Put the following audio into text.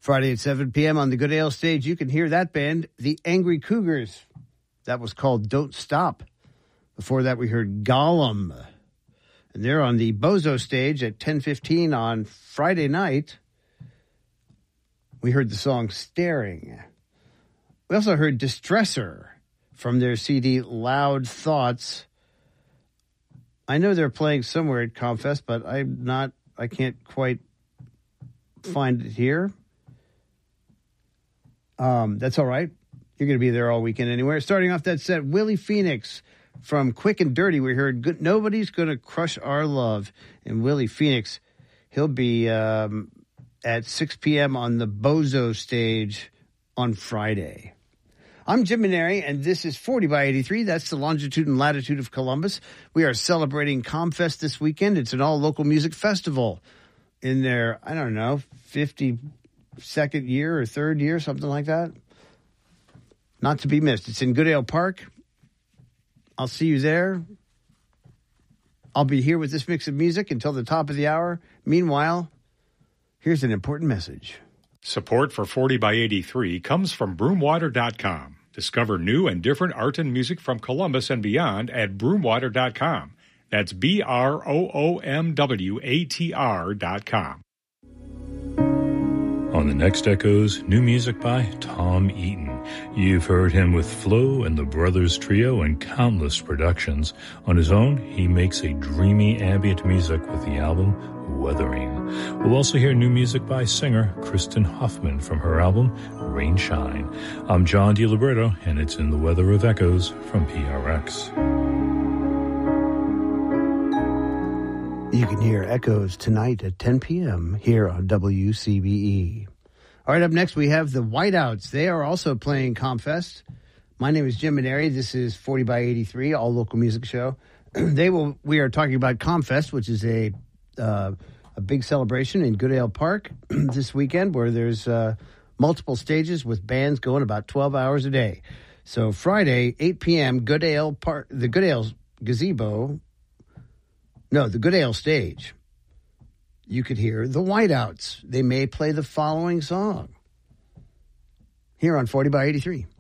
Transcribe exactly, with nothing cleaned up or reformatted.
Friday at seven p.m. on the Good Ale stage, you can hear that band, the Angry Cougars. That was called Don't Stop. Before that, we heard Gollum. And they're on the Bozo stage at ten fifteen on Friday night. We heard the song Staring. We also heard Distressor from their C D Loud Thoughts. I know they're playing somewhere at Comfest, but I'm not, I can't quite find it here. Um, that's all right. You're going to be there all weekend anywhere. Starting off that set, Willie Phoenix from Quick and Dirty. We heard Good, Nobody's Gonna Crush Our Love. And Willie Phoenix, he'll be um, at six p.m. on the Bozo stage on Friday. I'm Jim Maneri, and this is forty by eighty-three. That's the longitude and latitude of Columbus. We are celebrating Comfest this weekend. It's an all-local music festival in their, I don't know, fifty-second year or third year, something like that. Not to be missed. It's in Goodale Park. I'll see you there. I'll be here with this mix of music until the top of the hour. Meanwhile, here's an important message. Support for forty by eighty-three comes from broomwater dot com. Discover new and different art and music from Columbus and beyond at broomwater dot com. That's B R O O M W A T R dot com. On the next Echoes, new music by Tom Eaton. You've heard him with Flo and the Brothers Trio and countless productions. On his own, he makes a dreamy ambient music with the album Weathering. We'll also hear new music by singer Kristen Hoffman from her album Rain Shine. I'm John DiLiberto, and it's in the Weather of Echoes from P R X. You can hear Echoes tonight at ten p.m. here on W C B E. All right, up next we have the Whiteouts. They are also playing Comfest. My name is Jim Maneri. This is forty by eighty-three, all local music show. They will. We are talking about Comfest, which is a uh, a big celebration in Goodale Park this weekend, where there's uh, multiple stages with bands going about twelve hours a day. So Friday, eight p.m., Goodale Park, the Goodale Gazebo. No, the Goodale stage. You could hear the Whiteouts. They may play the following song here on forty by eighty-three.